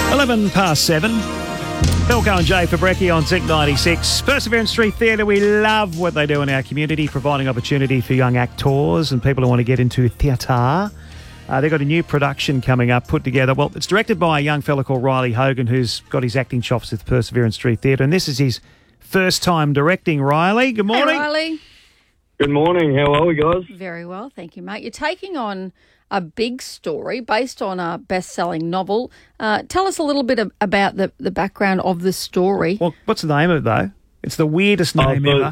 11 past 7. Philco and Jay Fabrecki on Zinc 96. Perseverance Street Theatre, we love what they do in our community, providing opportunity for young actors and people who want to get into theatre. They've got a new production coming up, put together. Well, it's directed by a young fella called Riley Hogan, who's got his acting chops with Perseverance Street Theatre, and this is his first time directing. Riley, good morning. Hey, Riley. Good morning. How are we, guys? Very well, thank you, mate. You're taking on a big story based on a best-selling novel. Tell us a little bit about the background of the story. Well, what's the name of it, though? It's the weirdest name ever.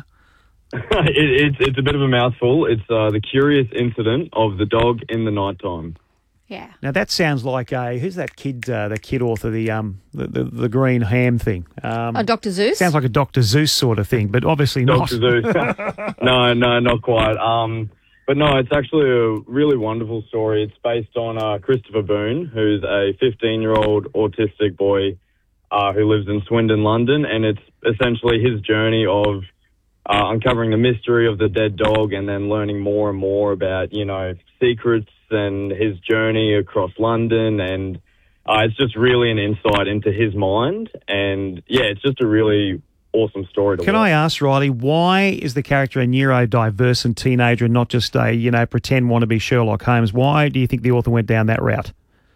It's a bit of a mouthful. It's The Curious Incident of the Dog in the Nighttime. Yeah. Now, that sounds like who's that kid, the kid author, the green ham thing? Dr. Zeus? Sounds like a Dr. Zeus sort of thing, but obviously not. Dr. Zeus. No, not quite. But no, it's actually a really wonderful story. It's based on Christopher Boone, who's a 15-year-old autistic boy who lives in Swindon, London, and it's essentially his journey of uncovering the mystery of the dead dog and then learning more and more about, secrets and his journey across London. And it's just really an insight into his mind. And, yeah, it's just a really awesome story to watch. Can I ask, Riley, why is the character a neurodivergent teenager and not just a, pretend wannabe Sherlock Holmes? Why do you think the author went down that route?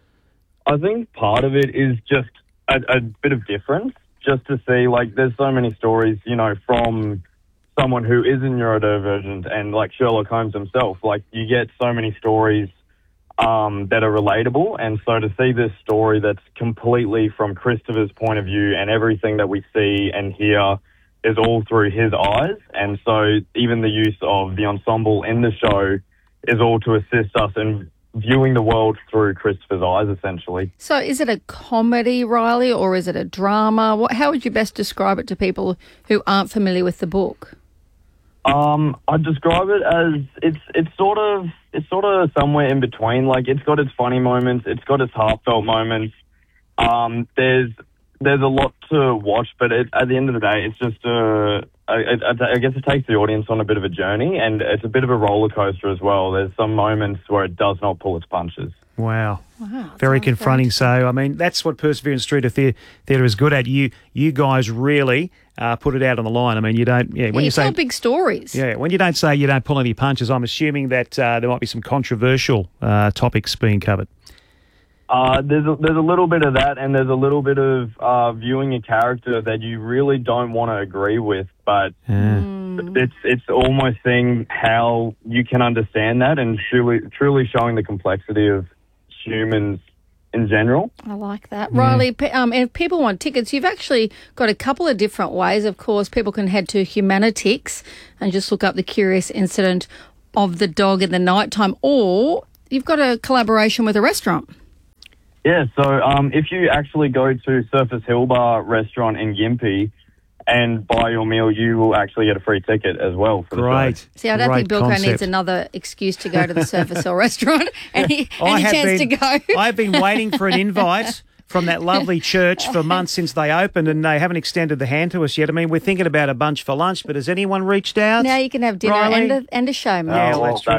I think part of it is just a bit of difference, just to see, there's so many stories, from someone who isn't neurodivergent and, Sherlock Holmes himself. You get so many stories that are relatable, and so to see this story that's completely from Christopher's point of view and everything that we see and hear is all through his eyes, and so even the use of the ensemble in the show is all to assist us in viewing the world through Christopher's eyes, essentially. So is it a comedy, Riley, or is it a drama? How would you best describe it to people who aren't familiar with the book? I'd describe it as it's sort of somewhere in between. It's got its funny moments, it's got its heartfelt moments. There's a lot to watch, but at the end of the day, it's just I guess it takes the audience on a bit of a journey, and it's a bit of a roller coaster as well. There's some moments where it does not pull its punches. Wow. Very confronting. So, that's what Perseverance Street Theatre is good at. You guys really put it out on the line. You don't... Yeah, when you say tell big stories. Yeah, when you don't say you don't pull any punches, I'm assuming that there might be some controversial topics being covered. There's a little bit of that, and there's a little bit of viewing a character that you really don't want to agree with, but it's almost seeing how you can understand that and truly showing the complexity of humans in general. I like that. Riley, if people want tickets, you've actually got a couple of different ways. Of course, people can head to Humanitix and just look up The Curious Incident of the Dog in the Nighttime, or you've got a collaboration with a restaurant. Yeah, so if you actually go to Surface Hill Bar restaurant in Gympie and buy your meal, you will actually get a free ticket as well for the show. See, I don't think Bilko needs another excuse to go to the Surface Hill restaurant. Any chance to go? I've been waiting for an invite from that lovely church for months since they opened, and they haven't extended the hand to us yet. We're thinking about a bunch for lunch, but has anyone reached out? Now you can have dinner and a show, mate. Yeah, well, that's true.